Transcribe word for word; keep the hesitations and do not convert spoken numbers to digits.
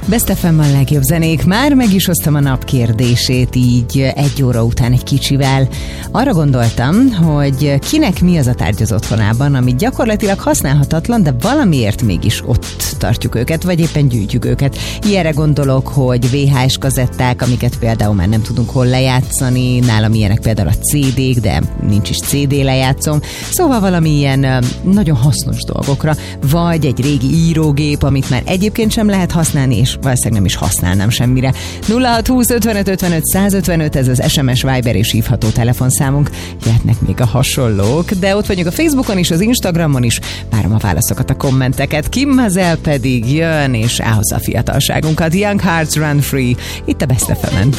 Best ef em a legjobb zenék. Már meg is hoztam a nap kérdését így egy óra után egy kicsivel. Arra gondoltam, hogy kinek mi az a tárgy az otthonában, ami gyakorlatilag használhatatlan, de valamiért mégis ott tartjuk őket, vagy éppen gyűjtjük őket. Ilyenre gondolok, hogy vé há es kazetták, amiket például már nem tudunk hol lejátszani, nálam ilyenek például a cé dék, de nincs is cé dé lejátszom. Szóval valami ilyen nagyon hasznos dolgokra, vagy egy régi írógép, amit már egyébként sem lehet használni, és valószínűleg nem is használnám semmire. nulla hat húsz ötvenöt ötvenöt százötvenöt, ez az es em es, Viber és hívható telefonszámunk. Jöhetnek még a hasonlók, de ott vagyunk a Facebookon is, az Instagramon is. Várom a válaszokat, a kommenteket. Kim Mazel pedig jön, és elhozza a fiatalságunkat. Young Hearts Run Free, itt a Best ef emen.